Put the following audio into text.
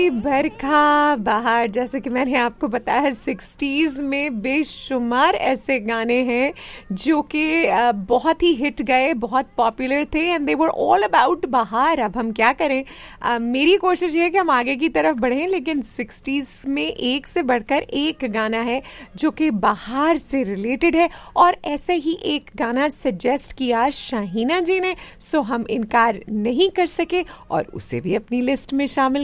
बरखा बहार, जैसे कि मैंने आपको बताया 60s में बेशुमार ऐसे गाने हैं जो कि बहुत ही हिट गए, बहुत पॉपुलर थे and they were all about बहार। अब हम क्या करें, मेरी कोशिश ये है कि हम आगे की तरफ बढ़ें, लेकिन 60s में एक से बढ़कर एक गाना है जो कि बहार से रिलेटेड है और ऐसे ही एक गाना सजेस्ट किया शाहीना जी ने, सो हम इनकार नहीं कर सके और उसे भी अपनी लिस्ट में शामिल